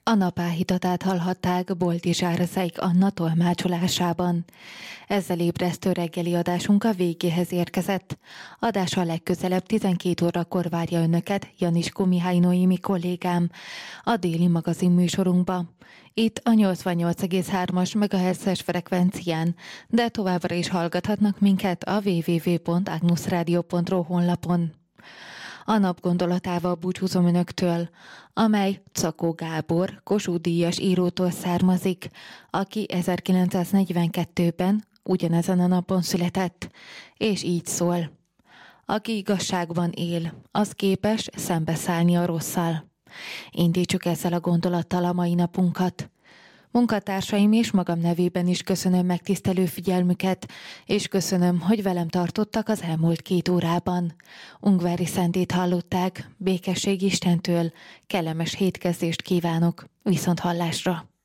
A napáhítatát hallhatták Bolti Zsárszeik Anna tolmácsolásában. Ezzel ébresztő reggeli adásunk a végéhez érkezett. Adása legközelebb 12 órakor várja önöket Janiskó Mihály Noémi kollégám a déli magazin műsorunkba. Itt a 88,3-as MHz-es frekvencián, de továbbra is hallgathatnak minket a www.agnusradio.ru honlapon. A nap gondolatával búcsúzom önöktől, amely Czakó Gábor, Kossuth-díjas írótól származik, aki 1942-ben ugyanezen a napon született, és így szól. Aki igazságban él, az képes szembeszállni a rosszal. Indítsuk ezzel a gondolattal a mai napunkat. Munkatársaim és magam nevében is köszönöm megtisztelő figyelmüket, és köszönöm, hogy velem tartottak az elmúlt 2 órában. Ungvári Szentét hallották, békesség Istentől, kellemes hétkezdést kívánok, viszont hallásra!